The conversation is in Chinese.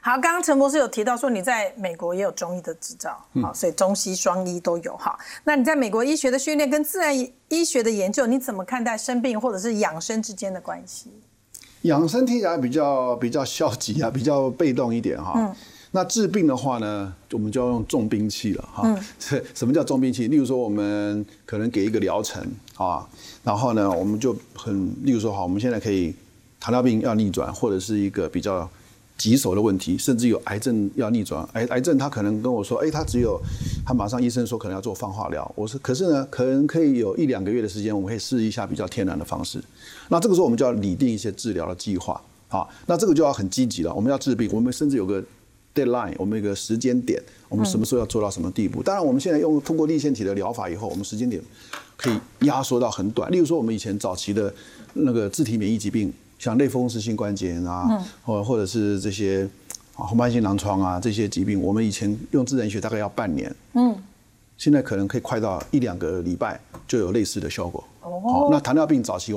好，刚刚陈博士有提到说你在美国也有中医的执照，好，所以中西双医都有哈。那你在美国医学的训练跟自然医学的研究，你怎么看待生病或者是养生之间的关系？ 养生听起来比较消极啊，比较被动一点哈。那治病的话呢，我们就要用重兵器了哈。什么叫重兵器？例如说，我们可能给一个疗程啊，然后呢，我们就例如说好，我们现在可以糖尿病要逆转，或者是一个比较棘手的问题，甚至有癌症要逆转。癌症他可能跟我说，他马上医生说可能要做放化疗。我说，可是呢，可能可以有1-2个月的时间，我们可以试一下比较天然的方式。那这个时候我们就要拟定一些治疗的计划啊。那这个就要很积极了。我们要治病，我们甚至有个 deadline， 我们有个时间点，我们什么时候要做到什么地步？当然，我们现在通过粒线体的疗法以后，我们时间点可以压缩到很短。例如说，我们以前早期的那个自体免疫疾病，像类风湿性关节炎啊，或者是这些红斑性狼疮啊这些疾病，我们以前用自然学大概要半年，现在可能可以快到1-2个礼拜就有类似的效果。那糖尿病早期